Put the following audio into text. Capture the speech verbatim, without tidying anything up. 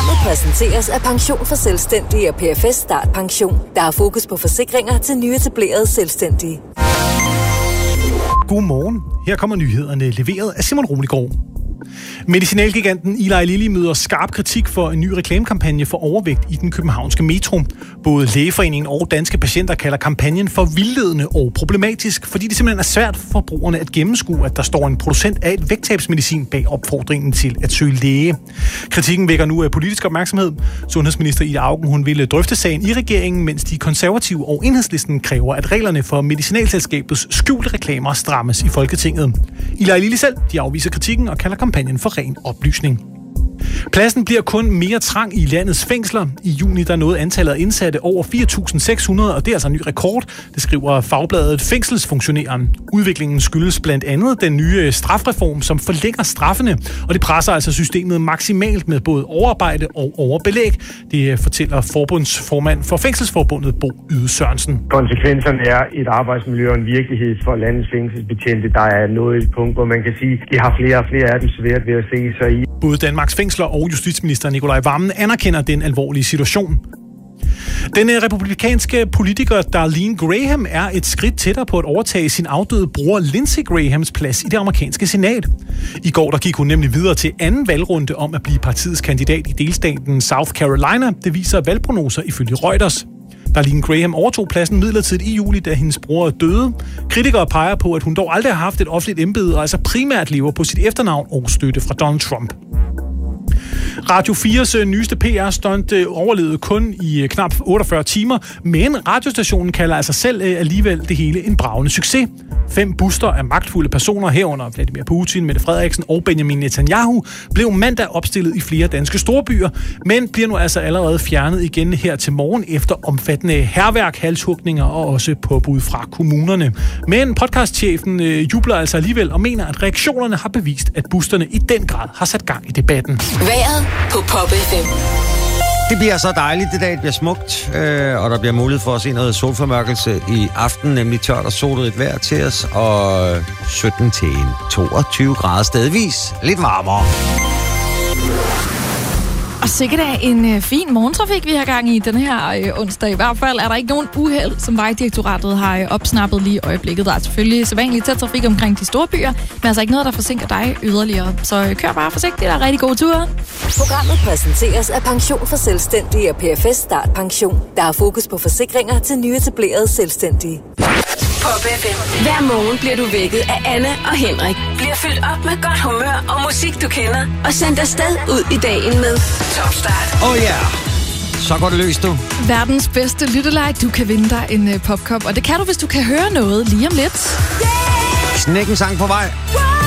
Programmet præsenteres af Pension for Selvstændige og P F S Start Pension, der har fokus på forsikringer til nyetablerede selvstændige. Godmorgen. Her kommer nyhederne leveret af Simon Roligård. Medicinalgiganten Eli Lilly møder skarp kritik for en ny reklamekampagne for overvægt i den københavnske metro. Både Lægeforeningen og Danske Patienter kalder kampagnen for vildledende og problematisk, fordi det simpelthen er svært for forbrugerne at gennemskue, at der står en producent af et vægttabsmedicin bag opfordringen til at søge læge. Kritikken vækker nu af politisk opmærksomhed. Sundhedsminister Ida Auken hun ville drøfte sagen i regeringen, mens de konservative og Enhedslisten kræver, at reglerne for medicinalselskabets skjulte reklamer strammes i Folketinget. Eli Lilly selv de afviser kritikken og kalder kampagnen for ren oplysning. Pladsen bliver kun mere trang i landets fængsler. I juni der nåede antallet af indsatte over fire tusind seks hundrede, og det er altså en ny rekord, det skriver fagbladet Fængselsfunktionæren. Udviklingen skyldes blandt andet den nye strafreform, som forlænger straffene, og det presser altså systemet maksimalt med både overarbejde og overbelæg. Det fortæller forbundsformand for Fængselsforbundet, Bo Yde Sørensen. Konsekvenserne er et arbejdsmiljø og en virkelighed for landets fængselsbetjente, der er nået et punkt, hvor man kan sige, at de har flere og flere af dem svært ved at se sig i. Både Danmarks Fængsler og justitsminister Nicolai Wammen anerkender den alvorlige situation. Den republikanske politiker Darlene Graham er et skridt tættere på at overtage sin afdøde bror Lindsey Grahams plads i det amerikanske senat. I går der gik hun nemlig videre til anden valgrunde om at blive partiets kandidat i delstaten South Carolina. Det viser valgprognoser ifølge Reuters. Darlene Graham overtog pladsen midlertidigt i juli, da hendes bror døde. Kritikere peger på, at hun dog aldrig har haft et offentligt embede, og altså primært lever på sit efternavn og støtte fra Donald Trump. Radio fires nyeste P R-stunt overlevede kun i knap otteogfyrre timer, men radiostationen kalder altså selv alligevel det hele en bragende succes. Fem buster af magtfulde personer herunder Vladimir Putin, Mette Frederiksen og Benjamin Netanyahu blev mandag opstillet i flere danske storbyer, men bliver nu altså allerede fjernet igen her til morgen efter omfattende hærværk, halshugninger og også påbud fra kommunerne. Men podcastchefen jubler altså alligevel og mener, at reaktionerne har bevist, at busterne i den grad har sat gang i debatten. Vejret på Pop F M. Det bliver så dejligt, det dag det bliver smukt, øh, og der bliver mulighed for at se noget solformørkelse i aften, nemlig tørt og solet et vejr til os, og sytten til toogtyve grader stedvis. Lidt varmere. Og sikkert er en øh, fin morgentrafik, vi har gang i den her øh, onsdag. I hvert fald er der ikke nogen uheld, som Vejdirektoratet har øh, opsnappet lige i øjeblikket. Der er selvfølgelig sædvanligt tæt trafik omkring de store byer, men altså ikke noget, der forsinker dig yderligere. Så øh, kør bare forsigtigt og rigtig god tur. Programmet præsenteres af Pension for Selvstændige og P F S Start Pension, der har fokus på forsikringer til nyetablerede selvstændige. Pop F M. Hver morgen bliver du vækket af Anna og Henrik. Bliver fyldt op med godt humør og musik, du kender. Og sendt afsted ud i dagen med Top Start. Oh ja, yeah. Så går det løs, du. Verdens bedste lytteleg. Du kan vinde dig en uh, popkop, og det kan du, hvis du kan høre noget lige om lidt. Yeah! Snækken sang på vej.